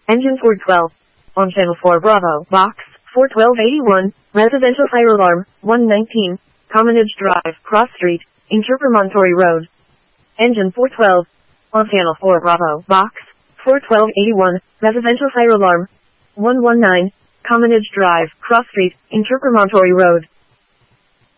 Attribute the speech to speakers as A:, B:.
A: Engine 412. On channel 4 Bravo, box 41281, residential fire alarm, 119, Commonage Drive, Cross Street, Interpromontory Road. Engine 412. On channel 4 Bravo, box 41281, residential fire alarm, 119, Commonage Drive, Cross Street, Interpromontory Road.